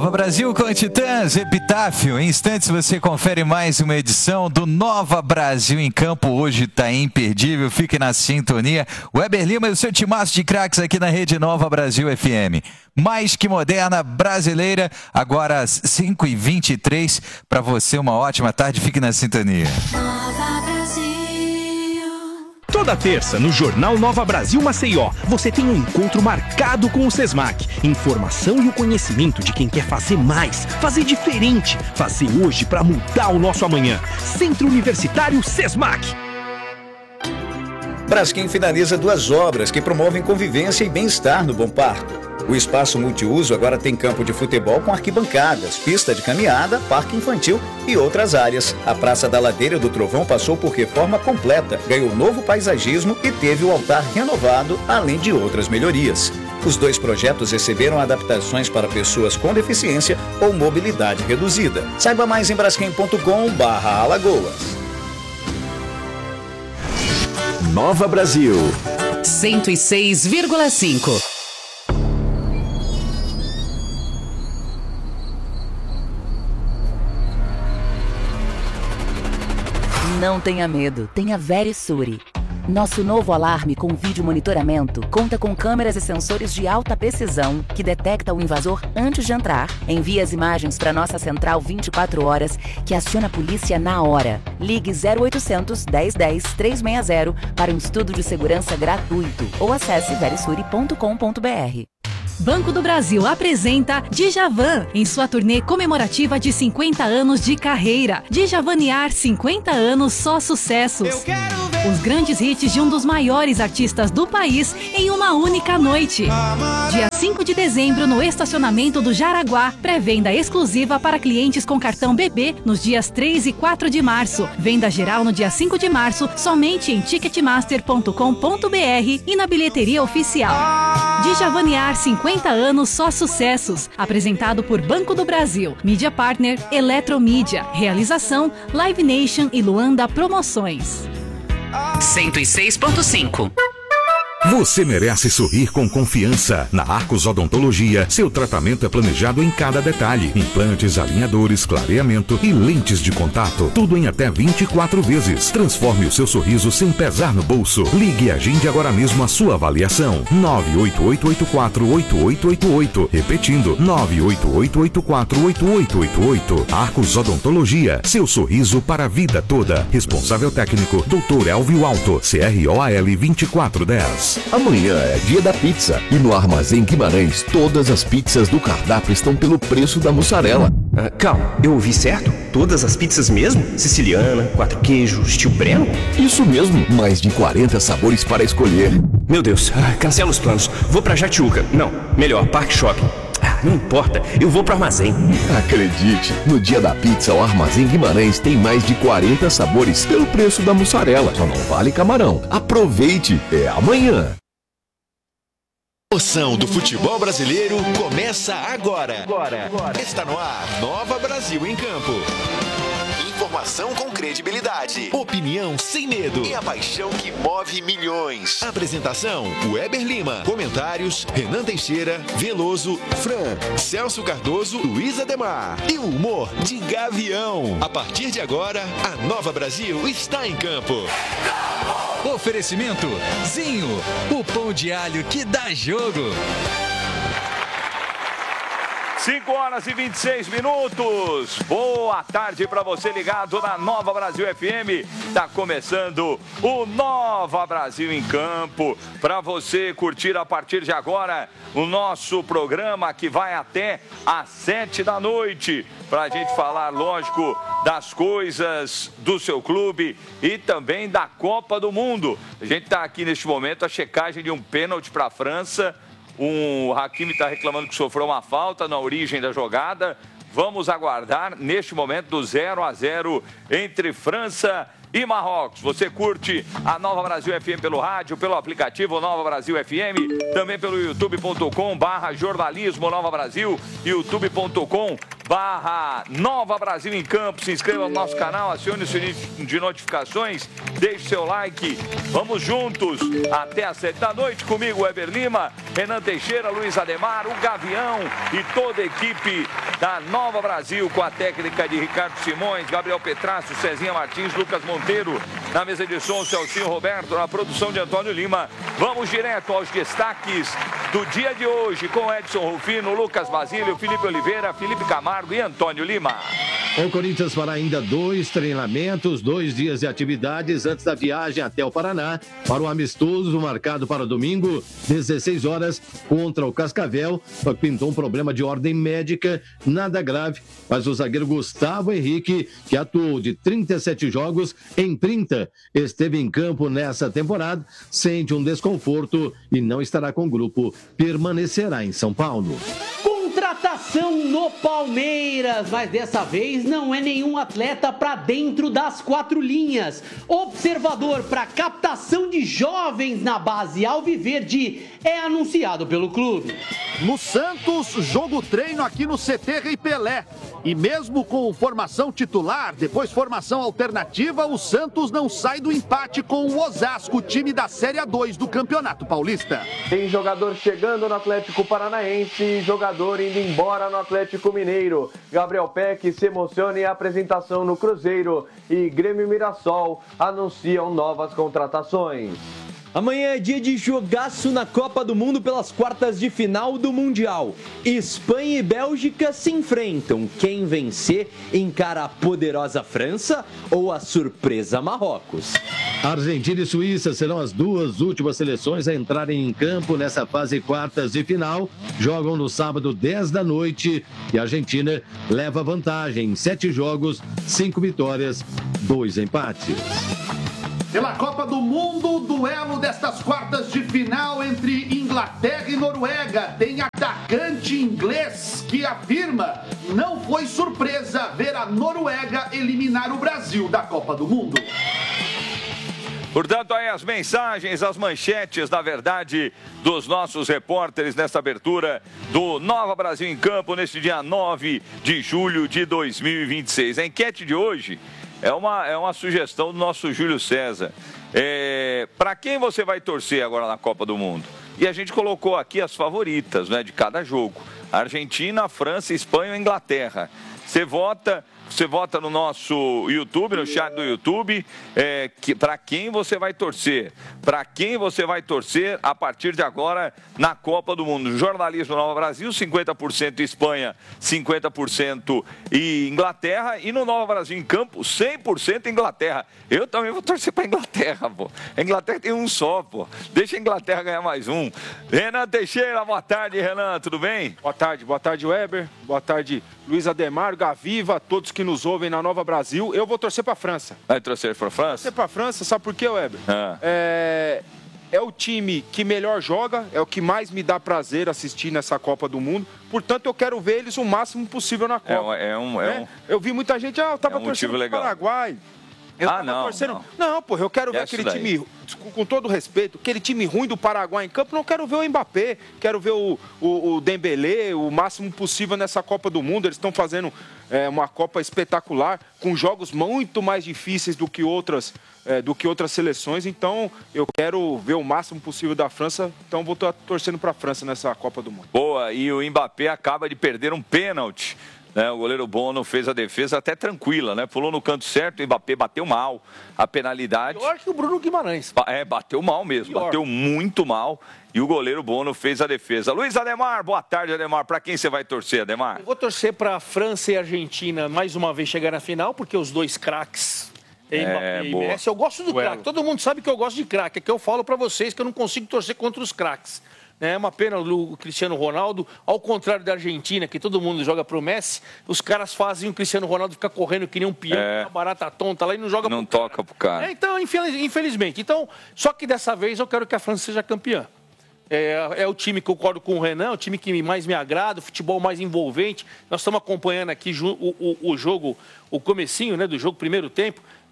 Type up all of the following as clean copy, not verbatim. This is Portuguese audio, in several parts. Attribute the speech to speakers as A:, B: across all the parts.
A: Nova Brasil com Titãs, Epitáfio. Em instantes você confere mais uma edição do Nova Brasil em Campo. Hoje tá imperdível, fique na sintonia. Weber Lima e o seu timaço de craques aqui na Rede Nova Brasil FM. Mais que moderna, brasileira, agora às 5h23. Para você uma ótima tarde, fique na sintonia.
B: Toda terça, no Jornal Nova Brasil Maceió, você tem um encontro marcado com o Sesmac. Informação e o conhecimento de quem quer fazer mais, fazer diferente, fazer hoje para mudar o nosso amanhã. Centro Universitário Sesmac.
C: Braskem finaliza 2 obras que promovem convivência e bem-estar no Bom Parto. O espaço multiuso agora tem campo de futebol com arquibancadas, pista de caminhada, parque infantil e outras áreas. A Praça da Ladeira do Trovão passou por reforma completa, ganhou novo paisagismo e teve o altar renovado, além de outras melhorias. Os 2 projetos receberam adaptações para pessoas com deficiência ou mobilidade reduzida. Saiba mais em braskem.com/Alagoas.
D: Nova Brasil
E: 106,5. Não tenha medo, tenha Verisure. Nosso novo alarme com vídeo monitoramento conta com câmeras e sensores de alta precisão que detecta o invasor antes de entrar, envia as imagens para nossa central 24 horas que aciona a polícia na hora. Ligue 0800 1010 360 para um estudo de segurança gratuito ou acesse verisure.com.br.
F: Banco do Brasil apresenta Djavan em sua turnê comemorativa de 50 anos de carreira. Djavanear 50 anos só sucessos. Os grandes hits de um dos maiores artistas do país em uma única noite. Dia 5 de dezembro no estacionamento do Jaraguá. Pré-venda exclusiva para clientes com cartão BB nos dias 3 e 4 de março. Venda geral no dia 5 de março somente em ticketmaster.com.br e na bilheteria oficial. Djavanear 50 anos só sucessos. Apresentado por Banco do Brasil, Mídia Partner, Eletromídia. Realização Live Nation e Luanda Promoções.
E: 106,5.
D: Você merece sorrir com confiança. Na Arcos Odontologia, seu tratamento é planejado em cada detalhe. Implantes, alinhadores, clareamento e lentes de contato. Tudo em até 24 vezes. Transforme o seu sorriso sem pesar no bolso. Ligue e agende agora mesmo a sua avaliação. 988848888. Repetindo, 988848888. Arcos Odontologia, seu sorriso para a vida toda. Responsável técnico, Dr. Elvio Alto, CROAL 2410.
G: Amanhã é dia da pizza e no Armazém Guimarães todas as pizzas do cardápio estão pelo preço da mussarela.
B: Calma, eu ouvi certo? Todas as pizzas mesmo? Siciliana, 4 queijos, estilo Breno?
G: Isso mesmo, mais de 40 sabores para escolher.
B: Meu Deus, cancela os planos. Vou pra Jatiuca. Não, melhor, Parque Shopping. Não importa, eu vou pro Armazém.
G: Acredite, no dia da pizza o Armazém Guimarães tem mais de 40 sabores pelo preço da mussarela. Só não vale camarão. Aproveite, é amanhã.
H: A emoção do futebol brasileiro começa agora. Está no ar, Nova Brasil em Campo. Informação com credibilidade, opinião sem medo e a paixão que move milhões. Apresentação, Weber Lima. Comentários, Renan Teixeira, Veloso, Fran, Celso Cardoso, Luiz Ademar. E o humor de Gavião. A partir de agora, a Nova Brasil está em campo.
A: Oferecimento Zinho, o pão de alho que dá jogo.
I: 5h26. Boa tarde para você ligado na Nova Brasil FM. Tá começando o Nova Brasil em Campo. Para você curtir a partir de agora o nosso programa que vai até às 7 da noite. Para a gente falar, lógico, das coisas do seu clube e também da Copa do Mundo. A gente está aqui neste momento a checagem de um pênalti para a França. O Hakimi está reclamando que sofreu uma falta na origem da jogada. Vamos aguardar neste momento do 0-0 entre França e Marrocos. Você curte a Nova Brasil FM pelo rádio, pelo aplicativo Nova Brasil FM, também pelo youtube.com/jornalismo Nova Brasil, youtube.com Nova Brasil em Campo. Se inscreva no nosso canal, acione o sininho de notificações, deixe seu like. Vamos juntos até às 7 da noite comigo, Weber Lima, Renan Teixeira, Luiz Ademar, o Gavião e toda a equipe da Nova Brasil, com a técnica de Ricardo Simões, Gabriel Petrácio, Cezinha Martins, Lucas Monteiro, na mesa de som, Celcinho Roberto, na produção de Antônio Lima. Vamos direto aos destaques do dia de hoje, com Edson Rufino, Lucas Basílio, Felipe Oliveira, Felipe Camargo e Antônio Lima.
J: O Corinthians fará ainda 2 treinamentos, 2 dias de atividades antes da viagem até o Paraná para o amistoso marcado para domingo, 16 horas, contra o Cascavel. Pintou um problema de ordem médica, nada grave, mas o zagueiro Gustavo Henrique, que atuou de 37 jogos em 30, esteve em campo nessa temporada, sente um desconforto e não estará com o grupo, permanecerá em São Paulo.
K: Contratação no Palmeiras, mas dessa vez não é nenhum atleta para dentro das 4 linhas. Observador para captação de jovens na base alviverde é anunciado pelo clube.
L: No Santos, jogo treino aqui no CT Rei Pelé. E mesmo com formação titular, depois formação alternativa, o Santos não sai do empate com o Osasco, time da Série A2 do Campeonato Paulista.
M: Tem jogador chegando no Atlético Paranaense e jogador indo embora no Atlético Mineiro. Gabriel Peck se emociona em apresentação no Cruzeiro e Grêmio e Mirassol anunciam novas contratações.
N: Amanhã é dia de jogaço na Copa do Mundo pelas quartas de final do Mundial. Espanha e Bélgica se enfrentam. Quem vencer encara a poderosa França ou a surpresa Marrocos.
J: Argentina e Suíça serão as 2 últimas seleções a entrarem em campo nessa fase quartas de final. Jogam no sábado 10 da noite e a Argentina leva vantagem em 7 jogos, 5 vitórias, 2 empates.
L: Pela Copa do Mundo, duelo destas quartas de final entre Inglaterra e Noruega. Tem atacante inglês que afirma: não foi surpresa ver a Noruega eliminar o Brasil da Copa do Mundo.
I: Portanto, aí as mensagens, as manchetes, na verdade, dos nossos repórteres nesta abertura do Nova Brasil em Campo, neste dia 9 de julho de 2026. A enquete de hoje é uma sugestão do nosso Júlio César. Para quem você vai torcer agora na Copa do Mundo? E a gente colocou aqui as favoritas, né, de cada jogo. Argentina, França, Espanha e Inglaterra. Você vota no nosso YouTube, no chat do YouTube, para quem você vai torcer. Para quem você vai torcer a partir de agora na Copa do Mundo. Jornalismo Nova Brasil, 50% Espanha, 50% e Inglaterra. E no Nova Brasil em Campo, 100% Inglaterra. Eu também vou torcer para a Inglaterra, pô. A Inglaterra tem um só, pô. Deixa a Inglaterra ganhar mais um. Renan Teixeira, boa tarde, Renan, tudo bem?
O: Boa tarde, Weber. Boa tarde, Luiz Ademar, Gaviva, todos que nos ouvem na Nova Brasil. Eu vou torcer para a França.
I: Vai torcer para a França?
O: Torcer para a França, sabe por quê, Weber? É o time que melhor joga, é o que mais me dá prazer assistir nessa Copa do Mundo. Portanto, eu quero ver eles o máximo possível na Copa. Eu vi muita gente, eu tava torcendo pro Paraguai. Não, porra, eu quero ver aquele time, com todo respeito, aquele time ruim do Paraguai em campo. Não quero ver o Mbappé, quero ver o Dembélé, o máximo possível nessa Copa do Mundo. Eles estão fazendo uma Copa espetacular, com jogos muito mais difíceis do que outras seleções. Então, eu quero ver o máximo possível da França. Então, vou estar torcendo para a França nessa Copa do Mundo.
I: Boa, e o Mbappé acaba de perder um pênalti. O goleiro Bono fez a defesa até tranquila, né? Pulou no canto certo, o Mbappé bateu mal a penalidade.
P: Pior que o Bruno Guimarães.
I: Bateu mal mesmo, pior. Bateu muito mal. E o goleiro Bono fez a defesa. Luiz Ademar, boa tarde, Ademar. Para quem você vai torcer, Ademar?
P: Eu vou torcer para a França e a Argentina mais uma vez chegar na final, porque os dois craques, Mbappé e Messi. Eu gosto do craque. Todo mundo sabe que eu gosto de craque. É que eu falo para vocês que eu não consigo torcer contra os craques. É uma pena o Cristiano Ronaldo, ao contrário da Argentina, que todo mundo joga pro Messi, os caras fazem o Cristiano Ronaldo ficar correndo que nem um peão, uma barata tonta lá e não joga
I: não pro toca pro cara.
P: Então, infelizmente. Então, só que dessa vez eu quero que a França seja campeã. É o time que eu concordo com o Renan, o time que mais me agrada, o futebol mais envolvente. Nós estamos acompanhando aqui o jogo, o comecinho, né, do jogo, primeiro tempo.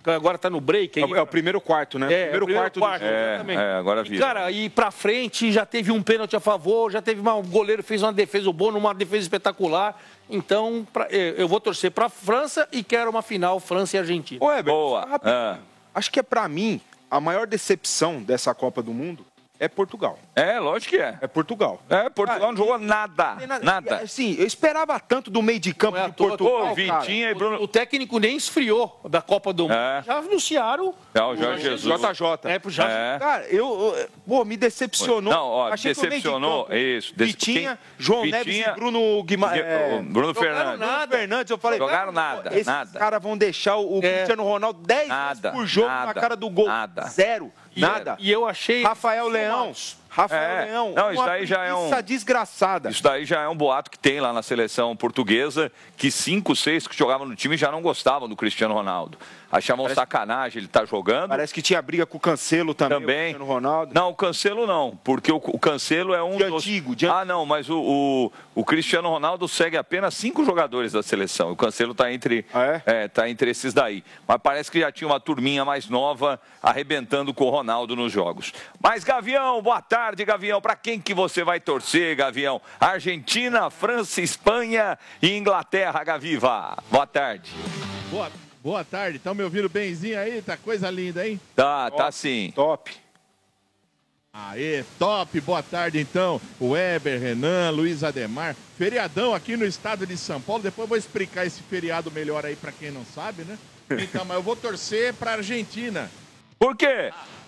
P: agora tá no break.
O: É o primeiro quarto, né?
P: Primeiro quarto exatamente.
I: Agora vi.
P: Cara, e pra frente já teve um pênalti a favor, já teve o goleiro fez uma defesa boa, uma defesa espetacular. Então, eu vou torcer pra França e quero uma final França e Argentina.
I: Boa.
O: Acho que pra mim, a maior decepção dessa Copa do Mundo é Portugal.
I: Lógico que é.
O: É Portugal.
I: Portugal não jogou nada. Nada.
O: Sim, eu esperava tanto do meio de campo de Portugal.
I: Vitinha e Bruno.
P: O técnico nem esfriou da Copa do Mundo. Já anunciaram.
I: O Jorge Jesus.
O: JJ.
P: Pro Jorge.
O: Cara, me decepcionou.
I: Não,
O: achei
I: decepcionou.
O: Isso. Vitinha, João Neves e Bruno Guimarães.
I: Bruno Fernandes.
O: Fernandes, eu falei.
I: Jogaram nada.
O: Esses caras vão deixar o Cristiano Ronaldo 10 vezes por jogo na cara do gol. Zero. Nada.
P: E eu achei...
O: Rafael Leão.
I: Não, isso daí já é
O: desgraçada.
I: Isso daí já é um boato que tem lá na seleção portuguesa, que 5, 6 que jogavam no time já não gostavam do Cristiano Ronaldo. Achavam sacanagem ele estar jogando.
O: Parece que tinha briga com o Cancelo também. O Cristiano Ronaldo.
I: Não, o Cancelo não, porque o Cancelo é um
O: antigo.
I: Não, mas o Cristiano Ronaldo segue apenas 5 jogadores da seleção. O Cancelo está entre, tá entre esses daí. Mas parece que já tinha uma turminha mais nova arrebentando com o Ronaldo nos jogos. Mas, Gavião, boa tarde, Gavião. Para quem que você vai torcer, Gavião? Argentina, França, Espanha e Inglaterra, Gaviva. Boa tarde.
Q: Boa tarde, estão me ouvindo benzinho aí? Tá coisa linda, hein?
I: Tá sim.
O: Top.
Q: Aê, top, boa tarde então. Weber, Renan, Luiz Ademar. Feriadão aqui no estado de São Paulo. Depois eu vou explicar esse feriado melhor aí pra quem não sabe, né? Então, mas eu vou torcer pra Argentina.
I: Por quê?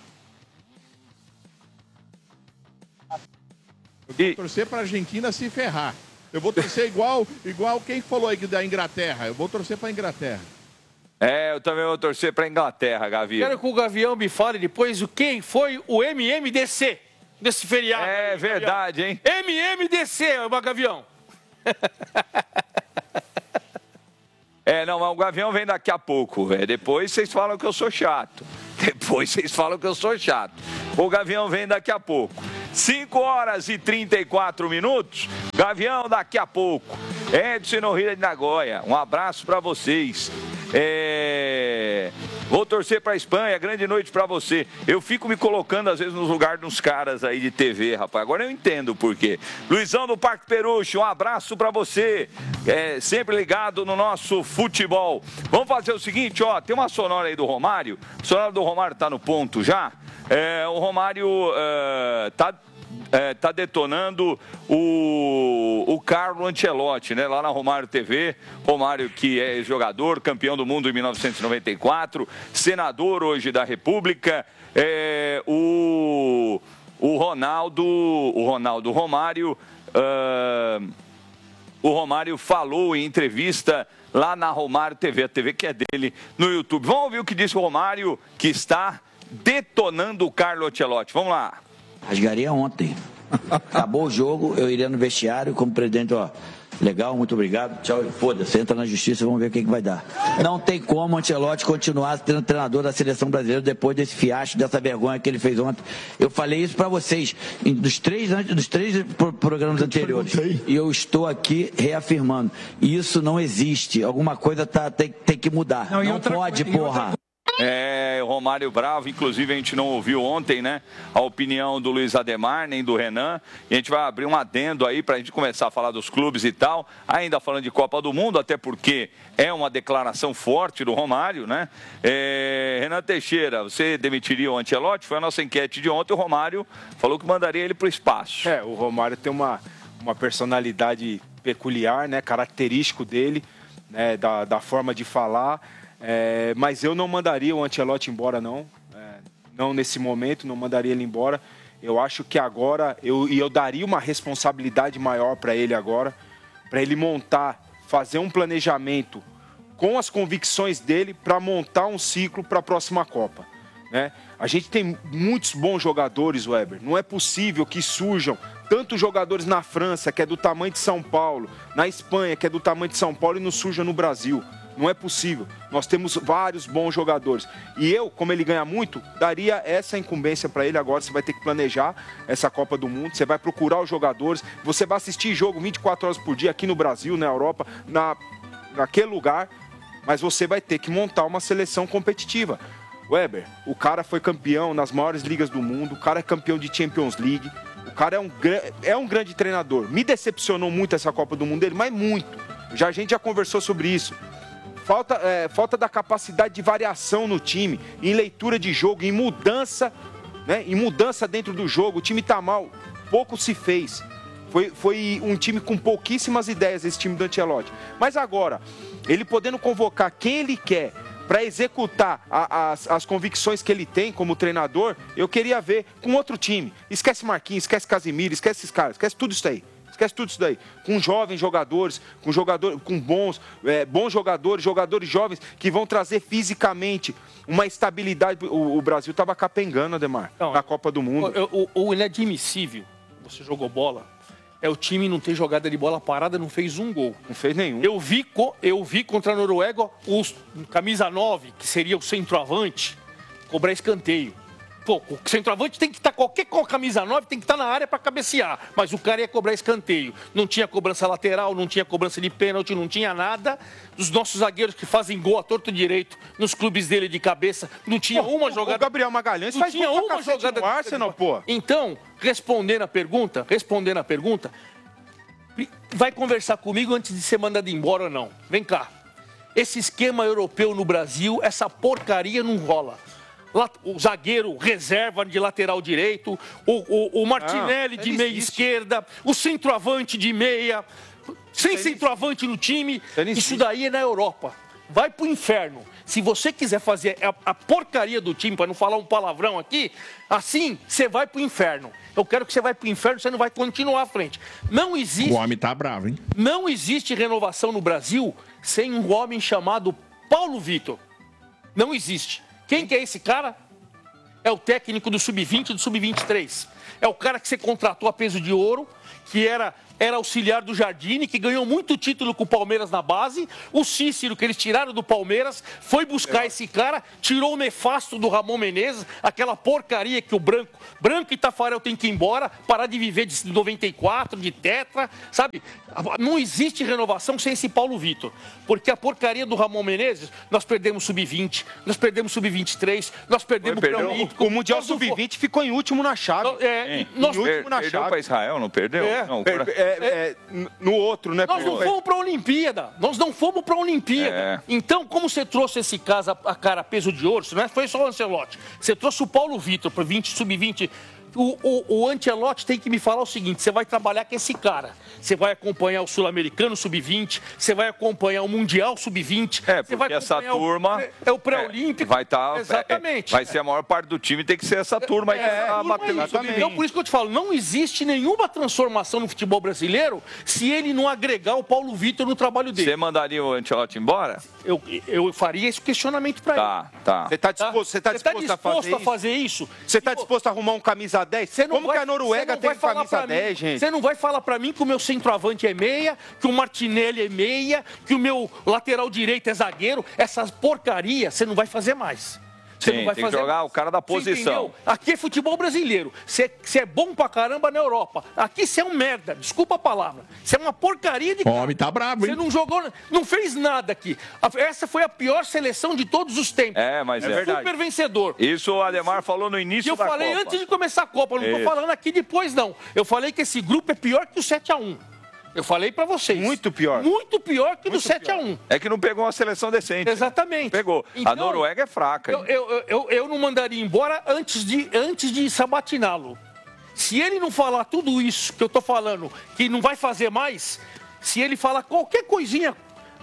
Q: Eu vou torcer pra Argentina se ferrar. Eu vou torcer igual quem falou aí da Inglaterra. Eu vou torcer pra Inglaterra.
I: Eu também vou torcer pra Inglaterra, Gavião.
P: Quero que o Gavião me fale depois quem foi o MMDC desse feriado.
I: É verdade, hein?
P: MMDC, Gavião.
I: Não, mas o Gavião vem daqui a pouco, velho. Depois vocês falam que eu sou chato. O Gavião vem daqui a pouco. 5h34. Gavião daqui a pouco. Edson no Rio de Nagoya. Um abraço pra vocês. Vou torcer pra Espanha, grande noite pra você. Eu fico me colocando às vezes no lugar dos caras aí de TV, rapaz. Agora eu entendo o porquê. Luizão do Parque Peruche, um abraço pra você. Sempre ligado no nosso futebol. Vamos fazer o seguinte, tem uma sonora aí do Romário. A sonora do Romário tá no ponto já. O Romário tá detonando o Carlo Ancelotti, né? Lá na Romário TV. Romário, que é jogador, campeão do mundo em 1994, senador hoje da República. O Romário falou em entrevista lá na Romário TV, a TV que é dele, no YouTube. Vamos ouvir o que disse o Romário, que está detonando o Carlo Ancelotti. Vamos lá.
R: Rasgaria ontem. Acabou o jogo, eu iria no vestiário como presidente, legal, muito obrigado, tchau, foda-se, entra na justiça, vamos ver o que vai dar. Não tem como o Ancelotti continuar sendo treinador da seleção brasileira depois desse fiasco, dessa vergonha que ele fez ontem. Eu falei isso pra vocês dos três programas anteriores. E eu estou aqui reafirmando. Isso não existe. Alguma coisa tem que mudar. Não pode, porra.
I: O Romário bravo, inclusive a gente não ouviu ontem, né, a opinião do Luiz Ademar, nem do Renan, e a gente vai abrir um adendo aí pra gente começar a falar dos clubes e tal, ainda falando de Copa do Mundo, até porque é uma declaração forte do Romário, né? Renan Teixeira, você demitiria o Ancelotti? Foi a nossa enquete de ontem, o Romário falou que mandaria ele pro espaço.
O: O Romário tem uma personalidade peculiar, né, característico dele, né, da forma de falar. Mas eu não mandaria o Ancelotti embora, não. Não nesse momento, não mandaria ele embora. Eu acho que agora, eu daria uma responsabilidade maior para ele agora, para ele fazer um planejamento com as convicções dele para montar um ciclo para a próxima Copa, né? A gente tem muitos bons jogadores, Weber. Não é possível que surjam tantos jogadores na França, que é do tamanho de São Paulo, na Espanha, que é do tamanho de São Paulo, e não surja no Brasil. Não é possível. Nós temos vários bons jogadores. E eu, como ele ganha muito, daria essa incumbência para ele agora. Você vai ter que planejar essa Copa do Mundo, você vai procurar os jogadores, você vai assistir jogo 24 horas por dia aqui no Brasil, na Europa, naquele lugar. mas você vai ter que montar uma seleção competitiva. Weber, o cara foi campeão nas maiores ligas do mundo, o cara é campeão de Champions League, o cara é um grande treinador. Me decepcionou muito essa Copa do Mundo dele, mas muito. A gente já conversou sobre isso. Falta da capacidade de variação no time, em leitura de jogo, em mudança, né? Em mudança dentro do jogo. O time tá mal, pouco se fez. Foi um time com pouquíssimas ideias, esse time do Ancelotti. Mas agora, ele podendo convocar quem ele quer para executar as convicções que ele tem como treinador, eu queria ver com outro time. Esquece Marquinhos, esquece Casemiro, esquece esses caras, esquece tudo isso aí. Esquece tudo isso daí. Com jovens jogadores, com bons jogadores, jogadores jovens que vão trazer fisicamente uma estabilidade. O Brasil estava capengando, Ademar, na Copa do Mundo.
P: O inadmissível, você jogou bola, é o time não ter jogada de bola parada, não fez um gol.
O: Não fez nenhum.
P: Eu vi contra a Noruega os camisa 9, que seria o centroavante, cobrar escanteio. Pô, o centroavante tem que estar, qualquer camisa 9 tem que estar na área para cabecear. Mas o cara ia cobrar escanteio. Não tinha cobrança lateral, não tinha cobrança de pênalti, não tinha nada. Os nossos zagueiros que fazem gol a torto direito nos clubes dele de cabeça, não tinha uma jogada.
O: O Gabriel Magalhães
P: não tinha uma jogada
O: no Arsenal, pô.
P: Então, respondendo a pergunta, vai conversar comigo antes de ser mandado embora ou não. Vem cá. Esse esquema europeu no Brasil, essa porcaria não rola. O zagueiro reserva de lateral direito, o Martinelli de meia esquerda, o centroavante de meia, sem centroavante no time, isso daí é na Europa. Vai pro inferno. Se você quiser fazer a porcaria do time, para não falar um palavrão aqui, assim, você vai pro inferno. Eu quero que você vai pro inferno, você não vai continuar à frente. Não existe...
Q: O homem tá bravo, hein?
P: Não existe renovação no Brasil sem um homem chamado Paulo Vitor. Não existe. Quem que é esse cara? É o técnico do Sub-20 e do Sub-23. É o cara que você contratou a peso de ouro, que era auxiliar do Jardine, que ganhou muito título com o Palmeiras na base. O Cícero, que eles tiraram do Palmeiras, foi buscar esse cara, tirou o nefasto do Ramon Menezes, aquela porcaria que o Branco e Tafarel tem que ir embora, parar de viver de 94, de tetra, sabe? Não existe renovação sem esse Paulo Vitor, porque a porcaria do Ramon Menezes, nós perdemos Sub-20, nós perdemos Sub-23, nós perdemos o Pré-Olímpico.
O: O Mundial Sub-20 ficou em último na chave.
I: Perdeu para Israel, não perdeu? Não,
O: no outro, né?
P: Nós não fomos para a Olimpíada. Então, como você trouxe esse caso, a cara peso de ouro, não foi só o Ancelotti, você trouxe o Paulo Vitor para Sub-20. O Ancelotti tem que me falar o seguinte: você vai trabalhar com esse cara, você vai acompanhar o Sul-Americano Sub-20, você vai acompanhar o Mundial Sub-20.
I: Porque vai essa turma
P: o Pré-Olímpico.
I: Vai estar.
P: Exatamente.
I: Vai ser a maior parte do time, tem que ser essa turma aí.
P: Então, por isso que eu te falo, não existe nenhuma transformação no futebol brasileiro se ele não agregar o Paulo Vitor no trabalho dele.
I: Você mandaria o Ancelotti embora?
P: Eu faria esse questionamento para ele.
O: Tá. Você está disposto a fazer isso? Você está disposto a arrumar um camisa 10? Como que a Noruega tem camisa 10, gente?
P: Você não vai falar pra mim que o meu centroavante é meia, que o Martinelli é meia, que o meu lateral direito é zagueiro. Essas porcarias você não vai fazer mais. Você
I: Sim,
P: não vai
I: tem que jogar o cara da posição.
P: Aqui é futebol brasileiro. Você é bom pra caramba na Europa. Aqui você é um merda. Desculpa a palavra. Você é uma porcaria de cara.
Q: O homem tá bravo, hein?
P: Você não jogou, não fez nada aqui. Essa foi a pior seleção de todos os tempos.
I: Mas é verdade.
P: Super vencedor.
I: Isso o Ademar falou no início da Copa.
P: Eu falei antes de começar a Copa. Não tô falando aqui depois, não. Eu falei que esse grupo é pior que o 7-1. Eu falei pra vocês.
O: Muito pior.
P: Muito pior que o do 7-1.
I: É que não pegou uma seleção decente.
P: Exatamente.
I: Pegou.
P: Então,
I: a Noruega é fraca.
P: Eu não mandaria embora antes de sabatiná-lo. Se ele não falar tudo isso que eu tô falando, que não vai fazer mais, se ele falar qualquer coisinha,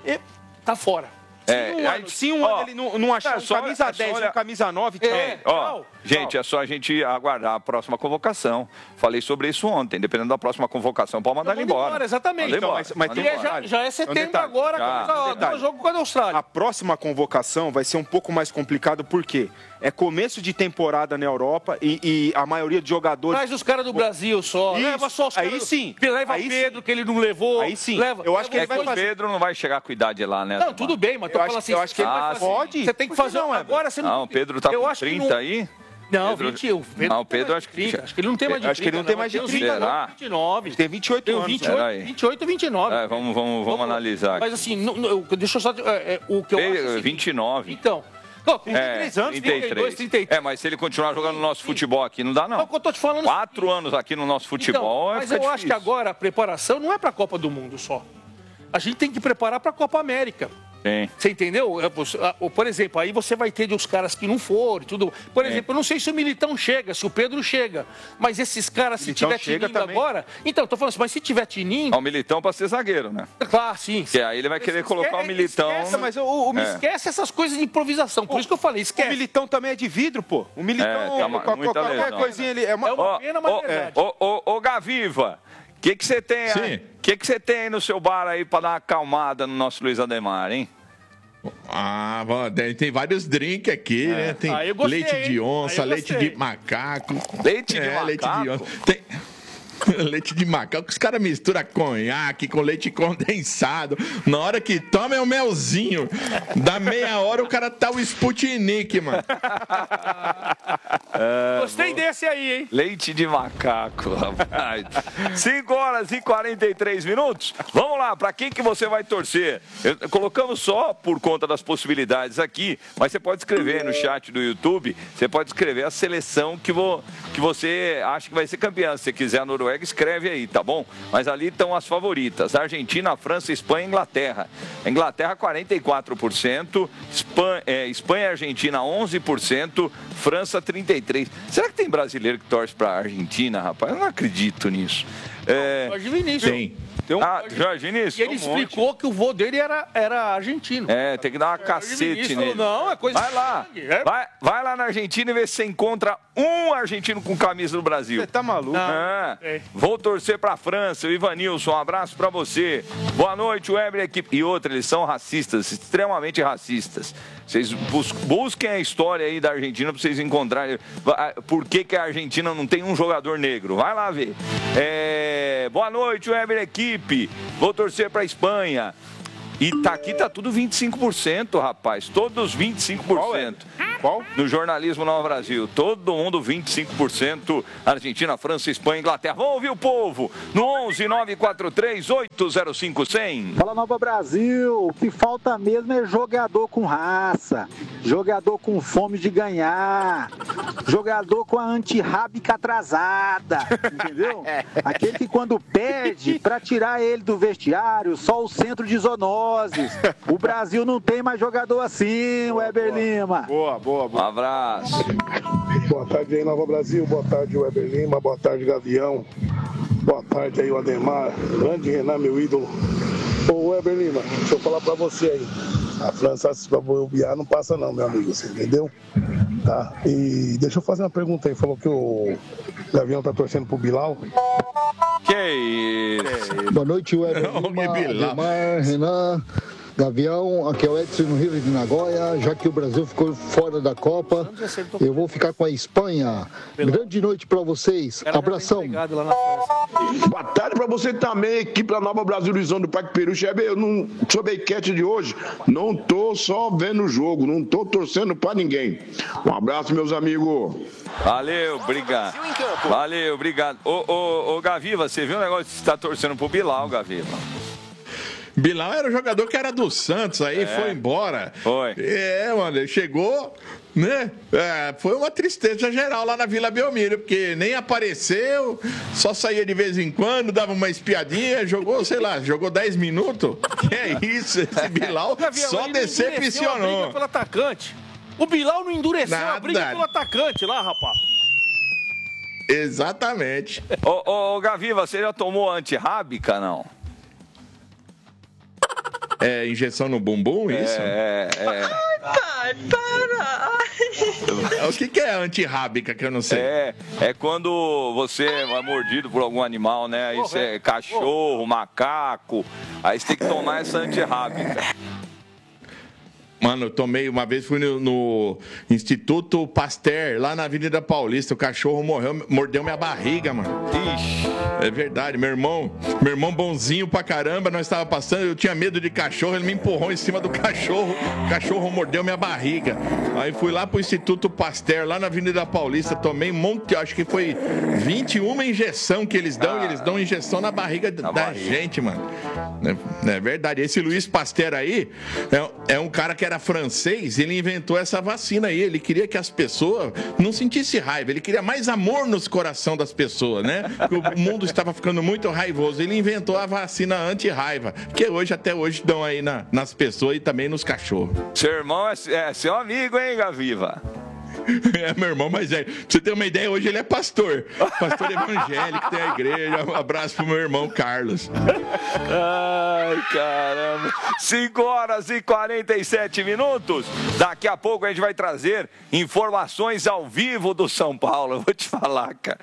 P: tá fora.
O: Se um ano ele não achar um camisa 10 ou camisa 9, tchau.
I: Gente, é só a gente aguardar a próxima convocação. Falei sobre isso ontem. Dependendo da próxima convocação, pode mandar ele embora.
P: Exatamente. Já é setembro agora, começa o jogo com a Austrália.
O: A próxima convocação vai ser um pouco mais complicado, por quê? É começo de temporada na Europa e a maioria de jogadores...
P: Traz os caras do Brasil só.
O: Isso.
P: Leva só os caras.
O: Aí sim.
P: Leva Pedro, que ele não levou.
O: Aí sim.
I: Eu acho que ele vai fazer. O Pedro não vai chegar com idade lá, né?
P: Não, tudo bem, mas tô falando assim.
O: Eu acho que ele vai fazer.
P: Você tem que fazer agora. Você
I: não, o Pedro tá com 30 aí.
P: Não, 20.
I: O Pedro acho que
P: 30. Acho que ele não tem mais de 30.
O: Acho que ele não tem mais de 30.
I: Será?
P: 29.
O: Tem 28 anos.
P: 28 e 29.
I: Vamos analisar.
P: Mas assim, deixa eu só... o que eu acho é o seguinte,
I: 29.
P: Então... Não, 33 anos, 32, 33.
I: Mas se ele continuar jogando no nosso futebol aqui, não dá, não.
P: É o que eu tô te falando.
I: 4 anos aqui no nosso futebol
P: então, mas eu acho que agora a preparação não é para a Copa do Mundo só. A gente tem que preparar para a Copa América.
I: Sim.
P: Você entendeu? Por exemplo, aí você vai ter os caras que não foram, tudo. Por exemplo, eu não sei se o Militão chega, se o Pedro chega, mas esses caras, se tiver tinindo agora... Então, tô falando assim, mas se tiver tinindo...
I: O Militão para ser zagueiro, né?
P: Claro, sim.
I: Porque aí ele vai querer colocar o Militão...
P: Esquece, mas esquece essas coisas de improvisação, por isso que eu falei, esquece.
O: O Militão também é de vidro, pô. O Militão, qualquer coisinha ele... É
P: uma pena, mas é verdade.
I: Ô, Gaviva, o que você tem aí? O que você tem aí no seu bar aí para dar uma acalmada no nosso Luiz Ademar, hein?
Q: Tem vários drinks aqui, né? Tem leite de onça, leite de macaco.
I: Leite de macaco?
Q: Leite de onça. Tem... leite de macaco, os caras misturam conhaque com leite condensado. Na hora que toma é o melzinho. Da meia hora o cara tá o Sputnik, mano.
P: Gostei desse aí, hein?
I: Leite de macaco, rapaz. 5 horas e 43 minutos. Vamos lá, pra quem que você vai torcer? Colocamos só por conta das possibilidades aqui, mas você pode escrever no chat do YouTube, você pode escrever a seleção que você acha que vai ser campeã. Se você quiser a Noruega, escreve aí, tá bom? Mas ali estão as favoritas: Argentina, França, Espanha e Inglaterra. Inglaterra 44%, Espanha e Argentina 11%, França 33%. Será que tem brasileiro que torce pra Argentina, rapaz? Eu não acredito nisso.
P: Jorge Vinícius.
I: Tem. Jorge Vinícius.
P: E ele explicou que o vô dele era argentino.
I: Tem que dar uma cacete nele.
P: Não, é coisa
I: vai lá. Vai lá na Argentina e vê se você encontra um argentino com camisa do Brasil.
O: Você tá maluco?
I: Vou torcer pra França. O Ivanilson, um abraço pra você. Boa noite, Weber, equipe. E outra, eles são racistas, extremamente racistas. Vocês busquem a história aí da Argentina pra vocês encontrarem por que a Argentina não tem um jogador negro. Vai lá ver. Boa noite, Weber, equipe. Vou torcer pra Espanha. E aqui tá tudo 25%, rapaz. Todos 25%.
O: Qual?
I: No jornalismo Nova Brasil. Todo mundo 25%. Argentina, França, Espanha, Inglaterra. Vamos ouvir o povo. No 11-943-805-100.
S: Fala, Nova Brasil. O que falta mesmo é jogador com raça. Jogador com fome de ganhar. Jogador com a antirrábica atrasada. Entendeu? Aquele que quando pede pra tirar ele do vestiário, só o centro de zoonoses. O Brasil não tem mais jogador assim, Weber Lima.
O: Boa.
I: Um abraço.
T: Boa tarde aí, Nova Brasil. Boa tarde, Weber Lima. Boa tarde, Gavião. Boa tarde aí, o Ademar. Grande Renan, meu ídolo. Ô, Weber Lima, deixa eu falar pra você aí. A França, se bobear, não passa não, meu amigo. Você entendeu? Tá. E deixa eu fazer uma pergunta aí. Falou que o Gavião tá torcendo pro Bilal.
I: Que isso?
T: Boa noite, Weber Lima, Ademar, Renan. Gavião, aqui é o Edson no Rio de Nagoya. Já que o Brasil ficou fora da Copa, eu vou ficar com a Espanha. Grande noite pra vocês. Abração.
U: Boa tarde pra você também, equipe da Nova Brasil Luizão do Parque Peru. Eu não sou enquete de hoje, não tô só vendo o jogo, não tô torcendo pra ninguém. Um abraço, meus amigos.
I: Valeu, obrigado. Valeu, obrigado. Ô, Gaviva, você viu o negócio de você tá torcendo pro Bilal, Gaviva?
Q: Bilal era o jogador que era do Santos, aí foi embora.
I: Foi.
Q: Mano, ele chegou, né? Foi uma tristeza geral lá na Vila Belmiro, porque nem apareceu, só saía de vez em quando, dava uma espiadinha, jogou, sei lá, jogou 10 minutos. Que é isso, esse Bilal só decepcionou.
P: Pelo atacante. O Bilal não endureceu a briga pelo atacante lá, rapaz.
Q: Exatamente.
I: Ô, Gaviva, você já tomou antirrábica, não?
Q: Injeção no bumbum, isso?
V: Ai, pai, para!
Q: O que é antirrábica, que eu não sei?
I: É quando você é mordido por algum animal, né? Aí você é cachorro, macaco. Aí você tem que tomar essa antirrábica.
Q: Mano, eu tomei, uma vez fui no Instituto Pasteur, lá na Avenida Paulista, o cachorro mordeu minha barriga, mano. Ixi, é verdade, meu irmão bonzinho pra caramba, nós tava passando, eu tinha medo de cachorro, ele me empurrou em cima do cachorro, o cachorro mordeu minha barriga. Aí fui lá pro Instituto Pasteur, lá na Avenida Paulista, tomei um monte, acho que foi 21 injeção que eles dão, e eles dão injeção na barriga da gente, mano. É verdade, esse Luiz Pasteur aí é um cara que era francês, ele inventou essa vacina aí, ele queria que as pessoas não sentissem raiva, ele queria mais amor nos coração das pessoas, né? O mundo estava ficando muito raivoso, ele inventou a vacina anti-raiva, que até hoje dão aí nas pessoas e também nos cachorros.
I: Seu irmão é seu amigo, hein, Gaviva?
Q: É meu irmão mais velho. Pra você ter uma ideia, hoje ele é pastor evangélico, tem a igreja. Um abraço pro meu irmão Carlos.
I: Ai, caramba. 5h47. Daqui a pouco a gente vai trazer informações ao vivo do São Paulo. Eu vou te falar, cara.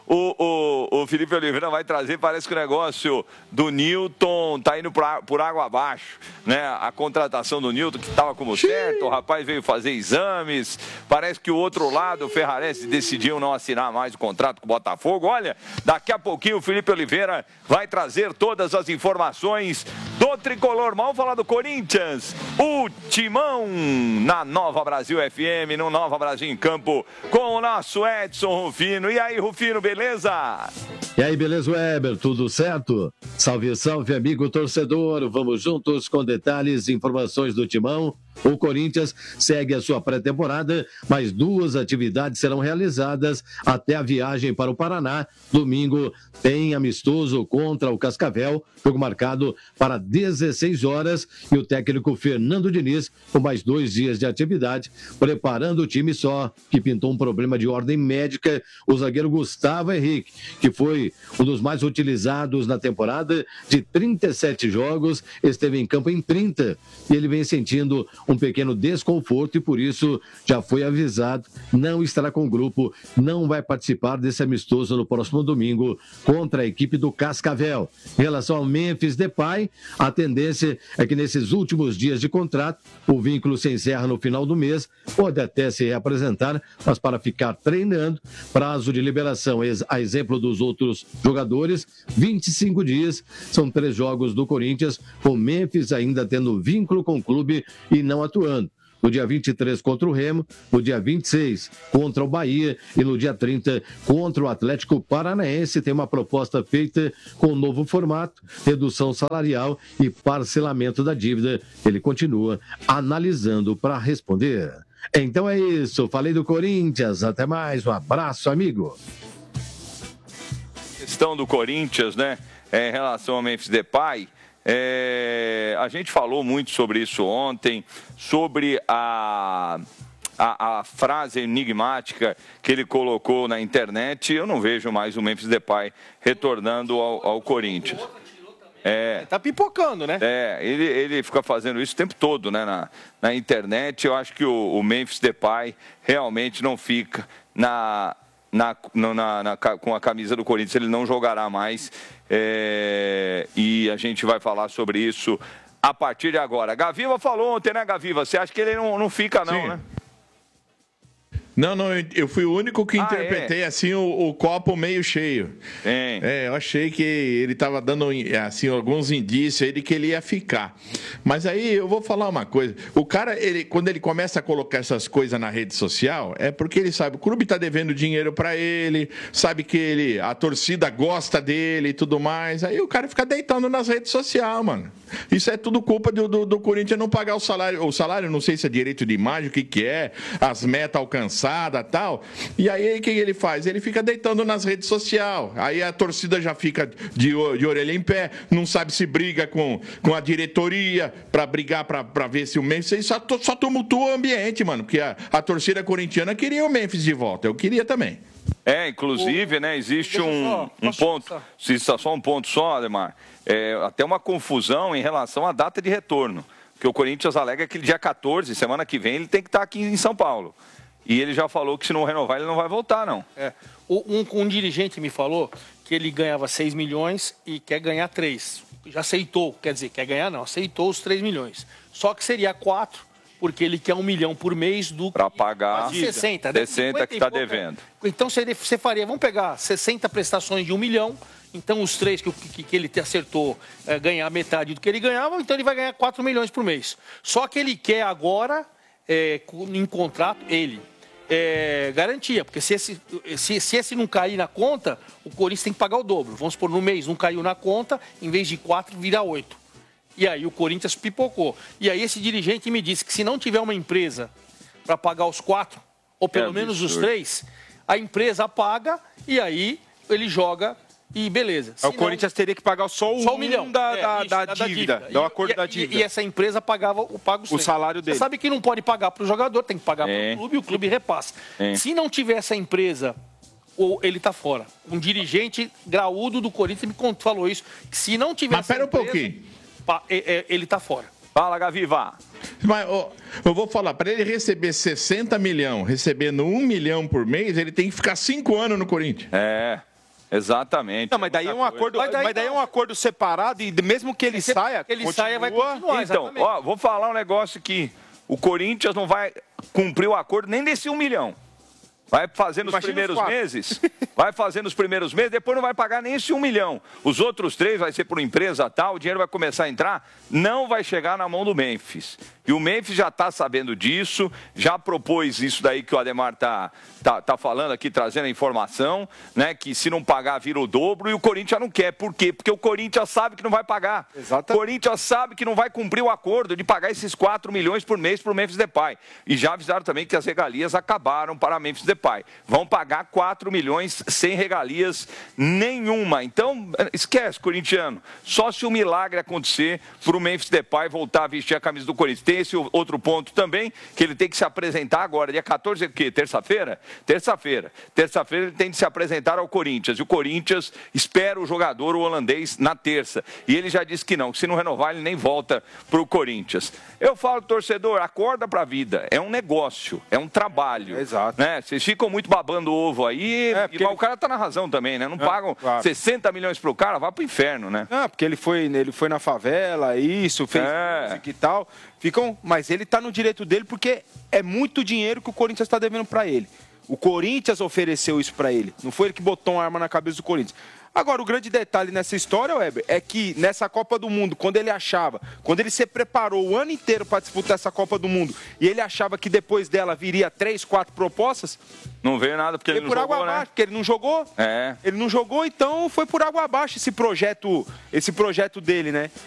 I: O Felipe Oliveira vai trazer, parece que o negócio do Newton tá indo por água abaixo, né? A contratação do Newton, que estava como certo, o rapaz veio fazer exames, parece que o outro lado, o Ferrarense, decidiu não assinar mais o contrato com o Botafogo. Olha, daqui a pouquinho o Felipe Oliveira vai trazer todas as informações do Tricolor. Vamos falar do Corinthians, o Timão na Nova Brasil FM, no Nova Brasil em Campo, com o nosso Edson Rufino. E aí, Rufino, beleza?
J: E aí, beleza, Weber? Tudo certo? Salve, salve, amigo torcedor. Vamos juntos com detalhes e informações do Timão. O Corinthians segue a sua pré-temporada, mas 2 atividades serão realizadas até a viagem para o Paraná. Domingo tem amistoso contra o Cascavel, jogo marcado para 16 horas, e o técnico Fernando Diniz, com mais 2 dias de atividade, preparando o time, só que pintou um problema de ordem médica. O zagueiro Gustavo Henrique, que foi um dos mais utilizados na temporada, de 37 jogos, esteve em campo em 30, e ele vem sentindo um pequeno desconforto e por isso já foi avisado, não estará com o grupo, não vai participar desse amistoso no próximo domingo contra a equipe do Cascavel. Em relação ao Memphis Depay, a tendência é que nesses últimos dias de contrato, o vínculo se encerra no final do mês, pode até se reapresentar, mas para ficar treinando, prazo de liberação, a exemplo dos outros jogadores, 25 dias, são 3 jogos do Corinthians, com Memphis ainda tendo vínculo com o clube e não atuando. No dia 23 contra o Remo, no dia 26 contra o Bahia e no dia 30 contra o Atlético Paranaense. Tem uma proposta feita com um novo formato, redução salarial e parcelamento da dívida. Ele continua analisando para responder. Então é isso, falei do Corinthians, até mais, um abraço, amigo.
I: Questão do Corinthians, né, em relação ao Memphis Depay. A gente falou muito sobre isso ontem, sobre a frase enigmática que ele colocou na internet. Eu não vejo mais o Memphis Depay retornando ao Corinthians.
P: Tá pipocando, né?
I: Ele fica fazendo isso o tempo todo, né, na internet. Eu acho que o Memphis Depay realmente não fica com a camisa do Corinthians, ele não jogará mais. E a gente vai falar sobre isso a partir de agora. Gaviva falou ontem, né, Gaviva? Você acha que ele não fica, não, né?
Q: Não, eu fui o único que interpretei assim o copo meio cheio. Eu achei que ele estava dando assim alguns indícios aí de que ele ia ficar. Mas aí eu vou falar uma coisa. O cara, quando ele começa a colocar essas coisas na rede social, é porque ele sabe, o clube está devendo dinheiro para ele, sabe que a torcida gosta dele e tudo mais. Aí o cara fica deitando nas redes sociais, mano. Isso é tudo culpa do Corinthians não pagar o salário. O salário, não sei se é direito de imagem, o que é, as metas alcançadas e tal. E aí, o que ele faz? Ele fica deitando nas redes sociais. Aí a torcida já fica de orelha em pé, não sabe se briga com a diretoria para brigar para ver se o Memphis... Isso só tumultua o ambiente, mano, porque a torcida corintiana queria o Memphis de volta. Eu queria também.
I: Inclusive, né, existe um ponto, se está só um ponto só, Ademar, até uma confusão em relação à data de retorno, porque o Corinthians alega que dia 14, semana que vem, ele tem que estar aqui em São Paulo, e ele já falou que se não renovar, ele não vai voltar, não.
P: Um dirigente me falou que ele ganhava 6 milhões e quer ganhar 3, já aceitou, quer dizer, quer ganhar não, aceitou os 3 milhões, só que seria 4 porque ele quer 1 milhão por mês do...
I: Para pagar
P: 60
I: que está devendo.
P: Então você faria, vamos pegar 60 prestações de 1 milhão, então os 3 que ele acertou ganhar metade do que ele ganhava, então ele vai ganhar 4 milhões por mês. Só que ele quer agora, em contrato, garantia, porque se esse não cair na conta, o Corinthians tem que pagar o dobro. Vamos supor, no mês não caiu na conta, em vez de 4, vira 8. E aí o Corinthians pipocou. E aí esse dirigente me disse que se não tiver uma empresa para pagar os 4, ou pelo menos os 3, a empresa paga e aí ele joga e beleza.
O: O Corinthians teria que pagar só 1 milhão da dívida, do acordo da dívida.
P: E essa empresa paga o
O: salário dele.
P: Você sabe que não pode pagar para o jogador, tem que pagar para o clube e o clube repassa. Se não tiver essa empresa, ele está fora. Um dirigente graúdo do Corinthians me falou isso. Que se não tiver
Q: Mas pera um pouquinho.
P: Ele está fora.
I: Fala, Gaviva.
Q: Mas eu vou falar, para ele receber 60 milhões, recebendo 1 milhão por mês, ele tem que ficar 5 anos no Corinthians.
I: Exatamente.
O: Não, mas daí é um acordo, daí é um acordo separado e mesmo que ele saia,
P: vai continuar.
I: Então, vou falar um negócio aqui. O Corinthians não vai cumprir o acordo nem desse 1 milhão. Vai fazer nos primeiros meses, depois não vai pagar nem esse 1 milhão. Os outros 3 vai ser por empresa tal, o dinheiro vai começar a entrar, não vai chegar na mão do Memphis. E o Memphis já está sabendo disso, já propôs isso daí que o Ademar tá falando aqui, trazendo a informação, né? Que se não pagar, vira o dobro, e o Corinthians não quer. Por quê? Porque o Corinthians sabe que não vai pagar. Exatamente. O Corinthians sabe que não vai cumprir o acordo de pagar esses 4 milhões por mês para o Memphis Depay. E já avisaram também que as regalias acabaram para Memphis Depay. Vão pagar 4 milhões sem regalias nenhuma. Então, esquece, corintiano. Só se um milagre acontecer para o Memphis Depay voltar a vestir a camisa do Corinthians. Tem esse outro ponto também, que ele tem que se apresentar agora. Dia 14 é o quê? Terça-feira? Terça-feira ele tem de se apresentar ao Corinthians. E o Corinthians espera o jogador, o holandês, na terça. E ele já disse que não, que se não renovar, ele nem volta para o Corinthians. Eu falo, torcedor, acorda para a vida. É um negócio, é um trabalho.
O: Exato.
I: Né? Vocês ficam muito babando ovo aí, mas o cara tá na razão também, né? Não pagam 60 milhões pro cara, vai pro inferno, né?
O: Porque ele foi na favela, isso, fez música e tal. Mas ele tá no direito dele porque é muito dinheiro que o Corinthians está devendo para ele. O Corinthians ofereceu isso para ele. Não foi ele que botou uma arma na cabeça do Corinthians. Agora, o grande detalhe nessa história, Weber, é que nessa Copa do Mundo, quando ele se preparou o ano inteiro para disputar essa Copa do Mundo, e ele achava que depois dela viria 3, 4 propostas...
I: Não veio nada porque ele não jogou,
O: água abaixo, porque ele não jogou. Ele não jogou, então foi por água abaixo esse projeto dele, né?